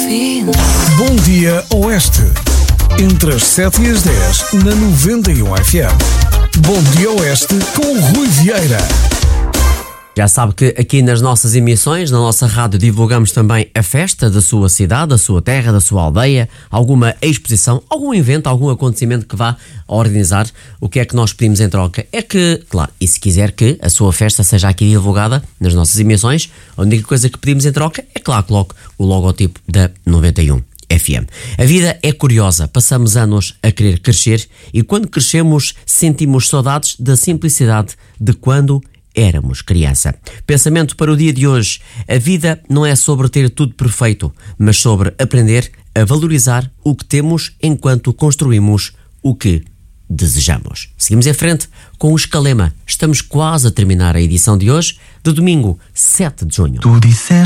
Bom Dia Oeste. Entre as 7 e as 10 na 91 FM. Bom Dia Oeste com Rui Vieira. Já sabe que aqui nas nossas emissões, na nossa rádio, divulgamos também a festa da sua cidade, da sua terra, da sua aldeia, alguma exposição, algum evento, algum acontecimento que vá organizar. O que é que nós pedimos em troca? É que, claro, e se quiser que a sua festa seja aqui divulgada nas nossas emissões, a única coisa que pedimos em troca é, claro, coloque o logotipo da 91 FM. A vida é curiosa, passamos anos a querer crescer e quando crescemos sentimos saudades da simplicidade de quando éramos criança. Pensamento para o dia de hoje: a vida não é sobre ter tudo perfeito, mas sobre aprender a valorizar o que temos enquanto construímos o que desejamos. Seguimos em frente com o Escalema. Estamos quase a terminar a edição de hoje, de domingo, 7 de junho. Tu disseste